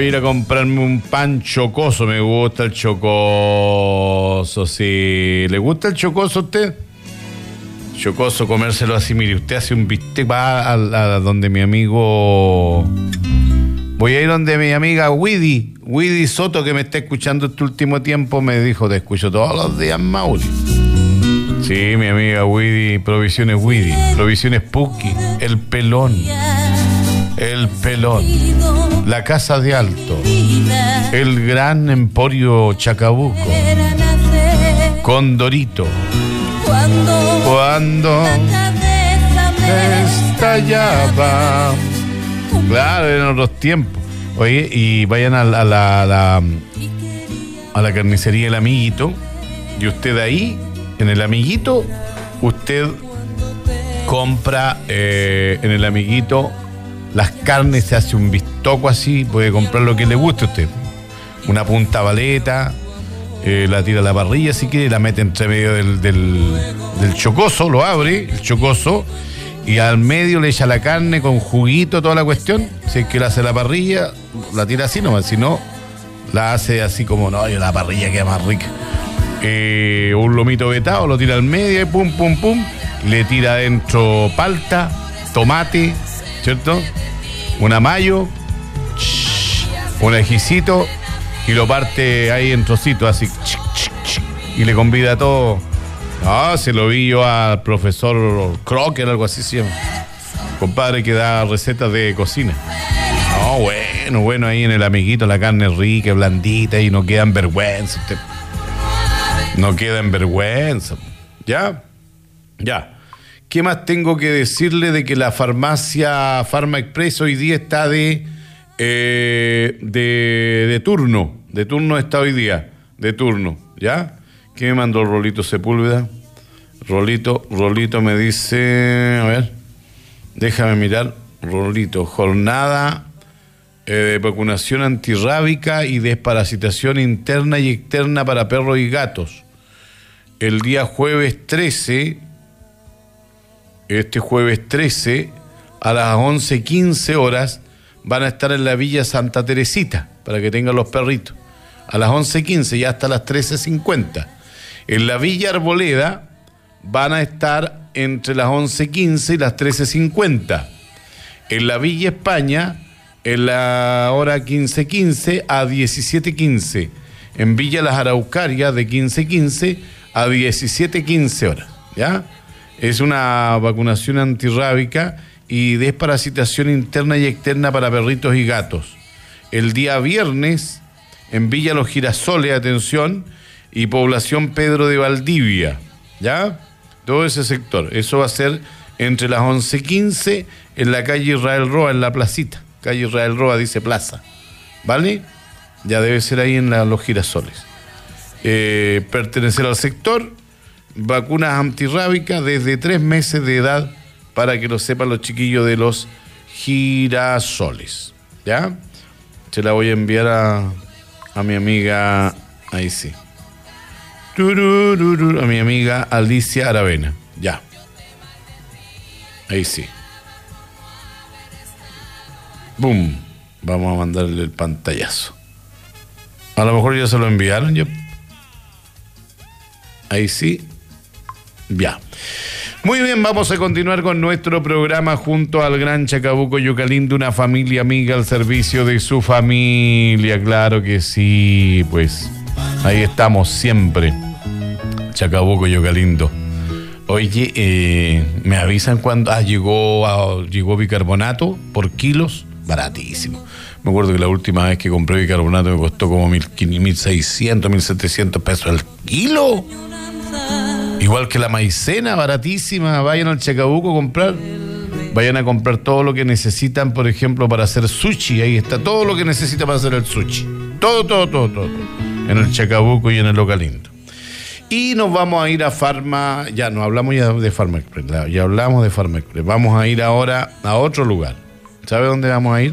voy a ir a comprarme un pan chocoso. Me gusta el chocoso, sí. ¿Le gusta el chocoso a usted? Chocoso, comérselo así. Mire, usted hace un bistec, va a donde mi amigo... Voy a ir donde mi amiga Widy Soto, que me está escuchando este último tiempo, me dijo, te escucho todos los días, Mauri. Sí, mi amiga Widy, Provisiones Puki, El Pelón, La Casa de Alto, el Gran Emporio Chacabuco, Condorito, cuando estallaba. Claro, en otros tiempos. Oye, y vayan a la carnicería El Amiguito, y usted ahí, en El Amiguito, usted compra en El Amiguito las carnes, se hace un bistoco así, puede comprar lo que le guste a usted. Una punta baleta, la tira a la parrilla si quiere, la mete entre medio del chocoso, lo abre, el chocoso, y al medio le echa la carne con juguito, toda la cuestión. Si es que la hace a la parrilla, la tira así nomás, si no, la hace así como, no, yo la parrilla queda más rica. Un lomito vetado, lo tira al medio y pum, le tira adentro palta, tomate, ¿cierto? Una mayo, un ajicito, y lo parte ahí en trocitos, así, y le convida a todo. Ah, se lo vi yo al profesor Crocker, algo así se llama. Compadre que da recetas de cocina. No, bueno, ahí en El Amiguito la carne rica, blandita, y no queda en vergüenza. Usted. No queda en vergüenza. ¿Ya? ¿Qué más tengo que decirle de que la farmacia Pharma Express hoy día está de turno? De turno está hoy día. De turno, ¿ya? ¿Qué me mandó Rolito Sepúlveda? Rolito me dice... A ver, déjame mirar. Rolito, jornada de vacunación antirrábica y desparasitación interna y externa para perros y gatos. El día jueves 13, este jueves 13, a las 11:15 horas, van a estar en la Villa Santa Teresita, para que tengan los perritos. A las 11:15 y hasta las 13:50. En la Villa Arboleda van a estar entre las 11:15 y las 13:50. En la Villa España, en la hora 15:15 a 17:15. En Villa Las Araucarias, de 15:15 a 17:15 horas. ¿Ya? Es una vacunación antirrábica y desparasitación interna y externa para perritos y gatos. El día viernes, en Villa Los Girasoles, atención, y población Pedro de Valdivia, ¿ya? Todo ese sector. Eso va a ser entre las 11:15 en la calle Israel Roa, en la placita. Calle Israel Roa dice plaza, ¿vale? Ya debe ser ahí en Los Girasoles. Pertenecer al sector, vacunas antirrábicas desde 3 meses de edad, para que lo sepan los chiquillos de Los Girasoles, ¿ya? Se la voy a enviar a mi amiga, ahí sí. A mi amiga Alicia Aravena. Ya. Ahí sí. Boom. Vamos a mandarle el pantallazo. A lo mejor ya se lo enviaron. Ya. Ahí sí. Ya. Muy bien, vamos a continuar con nuestro programa junto al Gran Chacabuco Yucalindo, una familia amiga al servicio de su familia. Claro que sí, pues. Ahí estamos siempre. Chacabuco Yucalindo. Oye, me avisan cuando llegó bicarbonato por kilos, baratísimo. Me acuerdo que la última vez que compré bicarbonato me costó como 1.600, 1.700 pesos el kilo. Igual que la maicena, baratísima. Vayan al Chacabuco a comprar. Vayan a comprar todo lo que necesitan, por ejemplo, para hacer sushi. Ahí está todo lo que necesita para hacer el sushi. Todo. En el Chacabuco y en el Localindo. Y nos vamos a ir a Pharma. Ya no hablamos ya de Pharma Express. Ya hablamos de Pharma Express. Vamos a ir ahora a otro lugar. ¿Sabe dónde vamos a ir?